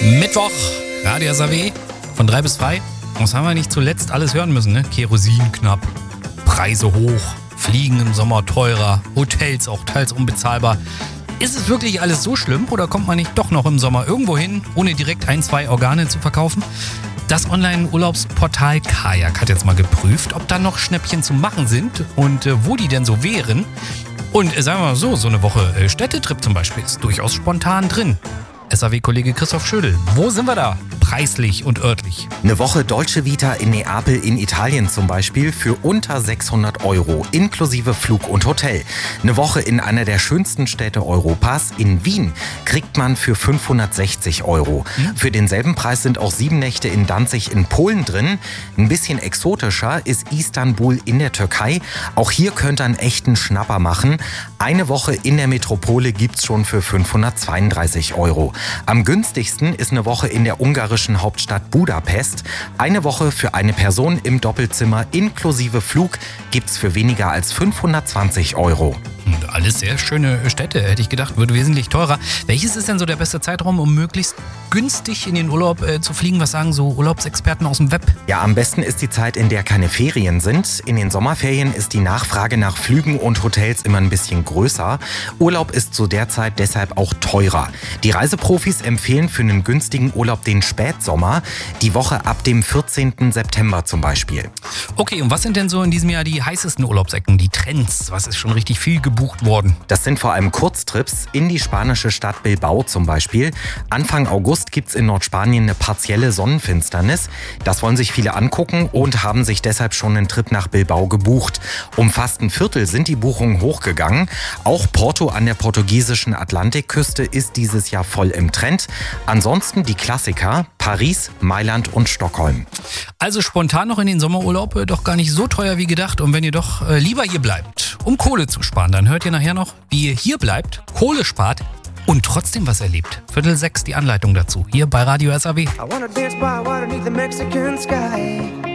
Mittwoch, Radio SAW von 3 bis 2. Was haben wir nicht zuletzt alles hören müssen, ne? Kerosin knapp, Preise hoch, Fliegen im Sommer teurer, Hotels auch teils unbezahlbar. Ist es wirklich alles so schlimm oder kommt man nicht doch noch im Sommer irgendwo hin, ohne direkt 1-2 Organe zu verkaufen? Das Online-Urlaubsportal Kajak hat jetzt mal geprüft, ob da noch Schnäppchen zu machen sind und wo die denn so wären. Und sagen wir mal so eine Woche Städtetrip zum Beispiel ist durchaus spontan drin. SAW-Kollege Christoph Schödel, wo sind wir da? Preislich und örtlich. Eine Woche Dolce Vita in Neapel in Italien zum Beispiel für unter 600 €, inklusive Flug und Hotel. Eine Woche in einer der schönsten Städte Europas, in Wien, kriegt man für 560 €. Für denselben Preis sind auch 7 Nächte in Danzig in Polen drin. Ein bisschen exotischer ist Istanbul in der Türkei. Auch hier könnt ihr einen echten Schnapper machen. Eine Woche in der Metropole gibt's schon für 532 €. Am günstigsten ist eine Woche in der ungarischen Hauptstadt Budapest. Eine Woche für eine Person im Doppelzimmer inklusive Flug gibt's für weniger als 520 €. Und alles sehr schöne Städte, hätte ich gedacht, wird wesentlich teurer. Welches ist denn so der beste Zeitraum, um möglichst günstig in den Urlaub zu fliegen? Was sagen so Urlaubsexperten aus dem Web? Ja, am besten ist die Zeit, in der keine Ferien sind. In den Sommerferien ist die Nachfrage nach Flügen und Hotels immer ein bisschen größer. Urlaub ist zu der Zeit deshalb auch teurer. Die Reiseprofis empfehlen für einen günstigen Urlaub den Spätsommer, die Woche ab dem 14. September zum Beispiel. Okay, und was sind denn so in diesem Jahr die heißesten Urlaubsecken, die Trends? Was ist schon richtig viel gebucht worden? Das sind vor allem Kurztrips in die spanische Stadt Bilbao zum Beispiel. Anfang August gibt's in Nordspanien eine partielle Sonnenfinsternis. Das wollen sich viele angucken und haben sich deshalb schon einen Trip nach Bilbao gebucht. Um fast ein Viertel sind die Buchungen hochgegangen. Auch Porto an der portugiesischen Atlantikküste ist dieses Jahr voll im Trend. Ansonsten die Klassiker Paris, Mailand und Stockholm. Also spontan noch in den Sommerurlaub, doch gar nicht so teuer wie gedacht. Und wenn ihr doch lieber hier bleibt, um Kohle zu sparen, dann hört ihr nachher noch, wie ihr hier bleibt, Kohle spart und trotzdem was erlebt. 5:45 die Anleitung dazu, hier bei Radio SAW. I wanna dance by water beneath the Mexican sky.